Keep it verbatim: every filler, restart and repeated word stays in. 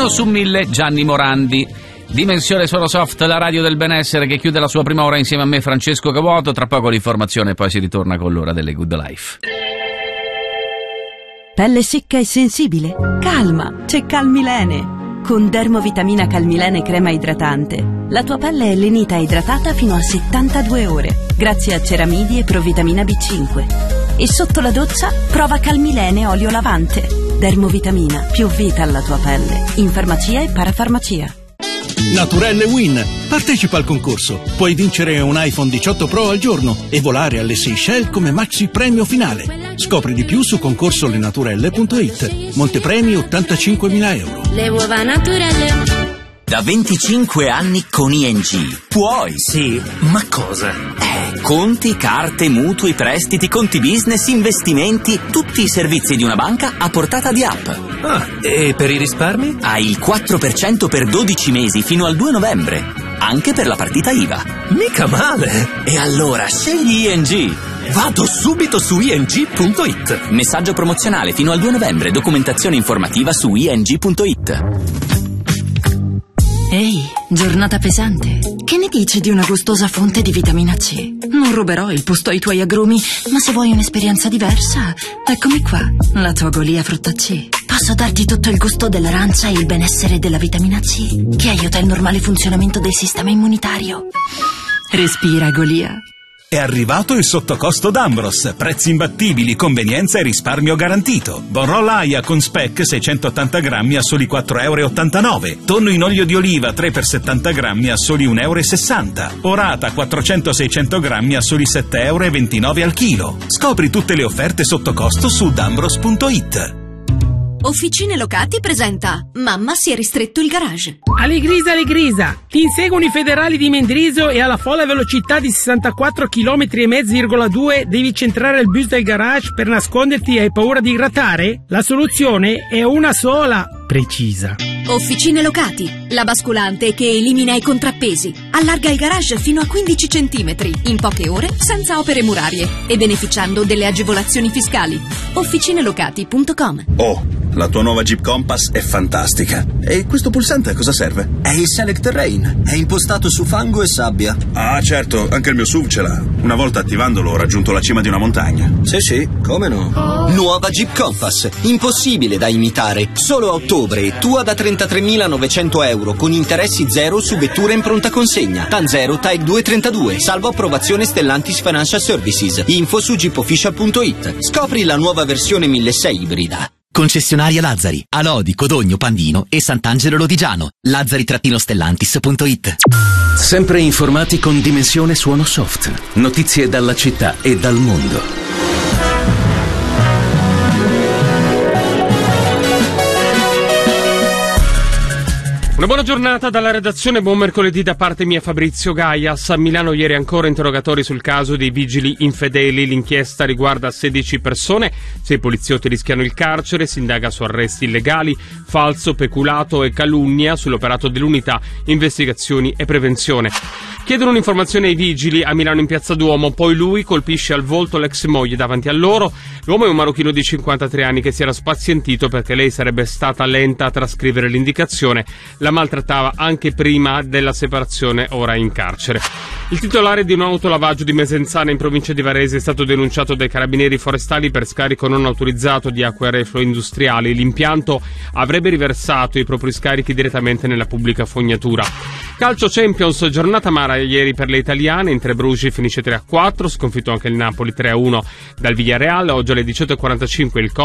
Uno su mille, Gianni Morandi. Dimensione Sonosoft, la radio del benessere che chiude la sua prima ora insieme a me, Francesco Cavuoto. Tra poco l'informazione e poi si ritorna con l'ora delle Good Life. Pelle secca e sensibile? Calma, c'è Calmilene. Con Dermovitamina Calmilene crema idratante, la tua pelle è lenita e idratata fino a settantadue ore, grazie a ceramidi e provitamina B cinque. E sotto la doccia, prova Calmilene olio lavante. Dermovitamina, più vita alla tua pelle. In farmacia e parafarmacia. Naturelle Win. Partecipa al concorso. Puoi vincere un iPhone diciotto Pro al giorno e volare alle Seychelles come maxi premio finale. Scopri di più su concorso le naturelle punto it. Montepremi ottantacinquemila euro. Le uova naturelle. Da venticinque anni con I N G. Puoi. Sì, ma cosa? Eh, conti, carte, mutui, prestiti, conti business, investimenti, tutti i servizi di una banca a portata di app. Ah, e per i risparmi? Hai il quattro per cento per dodici mesi fino al due novembre. Anche per la partita I V A. Mica male! E allora scegli I N G. Vado subito su I N G punto it. Messaggio promozionale fino al due novembre. Documentazione informativa su I N G punto it. Ehi, giornata pesante. Che ne dici di una gustosa fonte di vitamina C? Non ruberò il posto ai tuoi agrumi, ma se vuoi un'esperienza diversa, eccomi qua, la tua Golia frutta C. Posso darti tutto il gusto dell'arancia e il benessere della vitamina C, che aiuta il normale funzionamento del sistema immunitario. Respira, Golia. È arrivato il sottocosto d'Ambros, prezzi imbattibili, convenienza e risparmio garantito. Bonroll Aia con speck seicentottanta grammi a soli quattro virgola ottantanove euro. Tonno in olio di oliva tre per settanta grammi a soli un virgola sessanta euro. Orata quattrocento seicento grammi a soli sette virgola ventinove euro al chilo. Scopri tutte le offerte sottocosto su dambros punto it. Officine Locati presenta Mamma si è ristretto il garage. Allegrisa, Allegrisa, ti inseguono i federali di Mendrisio e alla folle velocità di sessantaquattro chilometri e mezzo virgola due devi centrare il bus del garage per nasconderti e hai paura di grattare? La soluzione è una sola, precisa. Officine Locati, la basculante che elimina i contrappesi, allarga il garage fino a quindici centimetri, in poche ore, senza opere murarie e beneficiando delle agevolazioni fiscali. officinelocati punto com. Oh, la tua nuova Jeep Compass è fantastica. E questo pulsante a cosa serve? È il Select Terrain, è impostato su fango e sabbia. Ah, certo, anche il mio S U V ce l'ha. Una volta attivandolo ho raggiunto la cima di una montagna. Sì, sì, come no? Nuova Jeep Compass, impossibile da imitare. Solo a ottobre, tua da trentatremilanovecento euro con interessi zero su vettura in pronta consegna. TAN zero, T A E C due trentadue, salvo approvazione Stellantis Financial Services. Info su jeep official punto it. Scopri la nuova versione milleseicento ibrida. Concessionaria Lazzari, a Lodi, Codogno, Pandino e Sant'Angelo Lodigiano. lazzari Stellantis punto it. Sempre informati con Dimensione Suonosoft. Notizie dalla città e dal mondo. Una buona giornata dalla redazione, buon mercoledì da parte mia Fabrizio Gaias. A Milano ieri ancora interrogatori sul caso dei vigili infedeli, l'inchiesta riguarda sedici persone, sei poliziotti rischiano il carcere, si indaga su arresti illegali, falso, peculato e calunnia, sull'operato dell'unità, investigazioni e prevenzione. Chiedono un'informazione ai vigili a Milano in Piazza Duomo, poi lui colpisce al volto l'ex moglie davanti a loro. L'uomo è un marocchino di cinquantatré anni che si era spazientito perché lei sarebbe stata lenta a trascrivere l'indicazione. La maltrattava anche prima della separazione, ora in carcere. Il titolare di un autolavaggio di Mesenzana in provincia di Varese è stato denunciato dai carabinieri forestali per scarico non autorizzato di acque reflue industriali. L'impianto avrebbe riversato i propri scarichi direttamente nella pubblica fognatura. Calcio Champions, giornata amara ieri per le italiane, Inter Bruges finisce tre a quattro, sconfitto anche il Napoli tre a uno dal Villarreal. Oggi alle diciotto e quarantacinque il